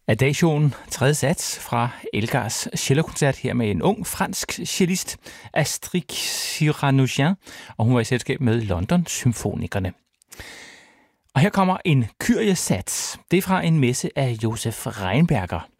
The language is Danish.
Adagioen, tredje sats fra Elgars cellokoncert her med en ung fransk cellist, Astrid Cyranogien, og hun var i selskab med London Symfonikerne. Og her kommer en Kyrie-sats. Det er fra en messe af Josef Rheinberger.